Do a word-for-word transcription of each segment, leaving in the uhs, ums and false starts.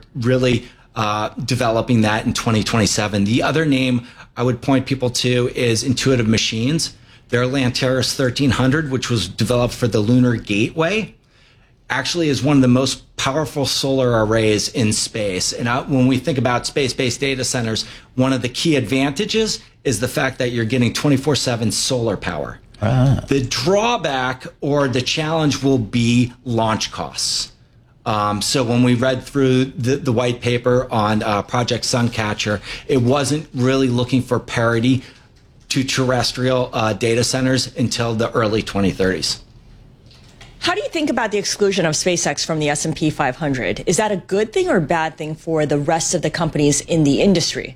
really uh, developing that in twenty twenty-seven. The other name I would point people to is Intuitive Machines. Their Lanteris thirteen hundred, which was developed for the Lunar Gateway, actually is one of the most powerful solar arrays in space. And uh, when we think about space-based data centers, one of the key advantages is the fact that you're getting twenty-four seven solar power. Ah. The drawback or the challenge will be launch costs. Um, so when we read through the, the white paper on uh, Project Suncatcher, it wasn't really looking for parity to terrestrial uh, data centers until the early twenty thirties. How do you think about the exclusion of SpaceX from the S and P five hundred? Is that a good thing or a bad thing for the rest of the companies in the industry?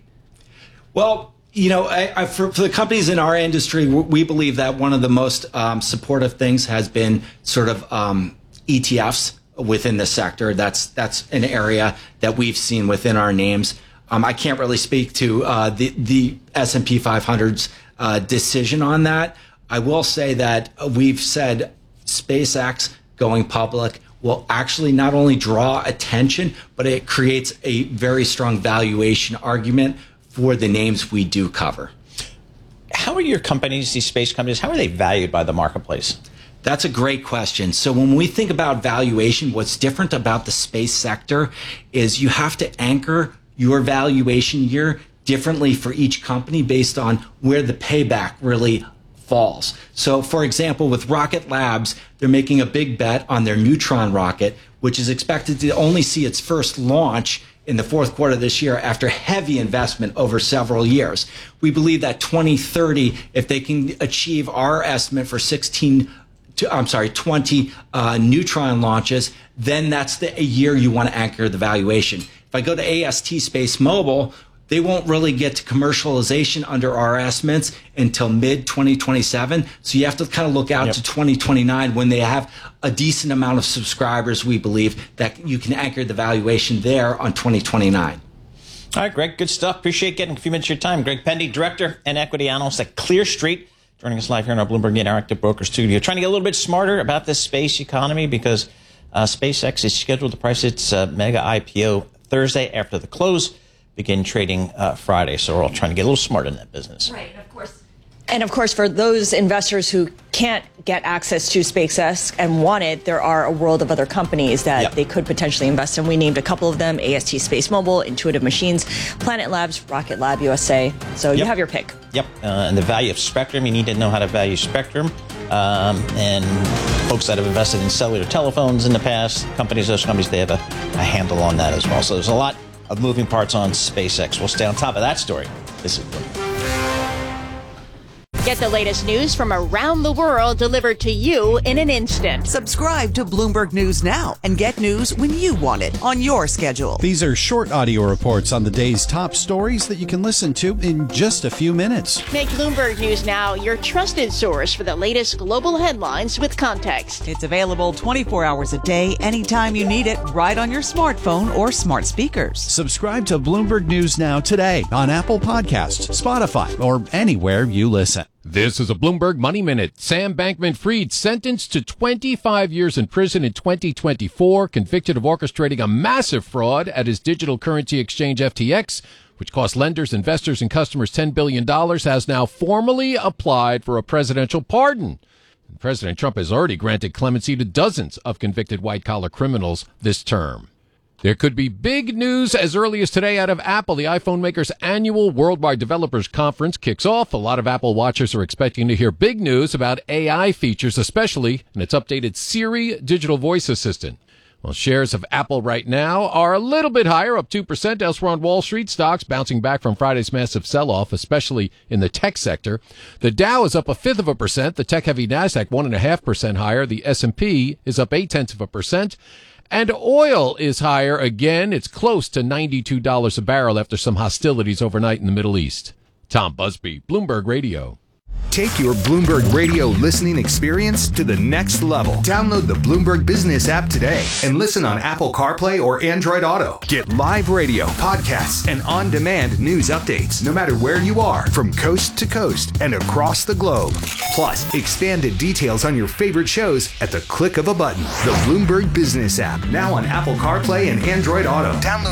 Well, you know, I, I, for, for the companies in our industry, we believe that one of the most um, supportive things has been sort of um, E T Fs within the sector. That's that's an area that we've seen within our names. Um, I can't really speak to uh, the the S and P five hundred's uh, decision on that. I will say that we've said SpaceX going public will actually not only draw attention, but it creates a very strong valuation argument for the names we do cover. How are your companies, these space companies, how are they valued by the marketplace? That's a great question. So when we think about valuation, what's different about the space sector is you have to anchor your valuation year differently for each company based on where the payback really falls. So for example, with Rocket Labs, they're making a big bet on their Neutron rocket, which is expected to only see its first launch in the fourth quarter of this year after heavy investment over several years. We believe that twenty thirty, if they can achieve our estimate for sixteen, I'm sorry, twenty uh, Neutron launches, then that's the a year you want to anchor the valuation. If I go to A S T Space Mobile, they won't really get to commercialization under our estimates until mid twenty twenty-seven. So you have to kind of look out yep. to twenty twenty-nine when they have a decent amount of subscribers, we believe, that you can anchor the valuation there on twenty twenty-nine. All right, Greg, good stuff. Appreciate getting a few minutes of your time. Greg Pendy, Director and Equity Analyst at Clear Street, joining us live here in our Bloomberg Interactive Broker studio. Trying to get a little bit smarter about this space economy because uh, SpaceX is scheduled to price its uh, mega I P O Thursday after the close, begin trading uh, Friday. So we're all trying to get a little smart in that business. Right, and of course. And of course, for those investors who can't get access to SpaceX and want it, there are a world of other companies that yep. they could potentially invest in. We named a couple of them: A S T Space Mobile, Intuitive Machines, Planet Labs, Rocket Lab U S A. So yep. you have your pick. Yep. Uh, and the value of spectrum, you need to know how to value spectrum. Um, and folks that have invested in cellular telephones in the past, companies, those companies, they have a, a handle on that as well. So there's a lot of moving parts on SpaceX. We'll stay on top of that story. This is Bloomberg. Get the latest news from around the world delivered to you in an instant. Subscribe to Bloomberg News now and get news when you want it on your schedule. These are short audio reports on the day's top stories that you can listen to in just a few minutes. Make Bloomberg News Now your trusted source for the latest global headlines with context. It's available twenty-four hours a day, anytime you need it, right on your smartphone or smart speakers. Subscribe to Bloomberg News Now today on Apple Podcasts, Spotify, or anywhere you listen. This is a Bloomberg Money Minute. Sam Bankman-Fried sentenced to twenty-five years in prison in twenty twenty-four, convicted of orchestrating a massive fraud at his digital currency exchange F T X, which cost lenders, investors, and customers ten billion dollars, has now formally applied for a presidential pardon. President Trump has already granted clemency to dozens of convicted white-collar criminals this term. There could be big news as early as today out of Apple. The iPhone maker's annual Worldwide Developers Conference kicks off. A lot of Apple watchers are expecting to hear big news about A I features, especially in its updated Siri digital voice assistant. Well, shares of Apple right now are a little bit higher, up two percent. Elsewhere on Wall Street, stocks bouncing back from Friday's massive sell-off, especially in the tech sector. The Dow is up a fifth of a percent. The tech-heavy NASDAQ one and a half percent higher. The S and P is up eight tenths of a percent. And oil is higher again. It's close to ninety-two dollars a barrel after some hostilities overnight in the Middle East. Tom Busby, Bloomberg Radio. Take your Bloomberg Radio listening experience to the next level. Download the Bloomberg Business app today and listen on Apple CarPlay or Android Auto. Get live radio, podcasts, and on-demand news updates no matter where you are, from coast to coast and across the globe. Plus, expanded details on your favorite shows at the click of a button. The Bloomberg Business app, now on Apple CarPlay and Android Auto. Download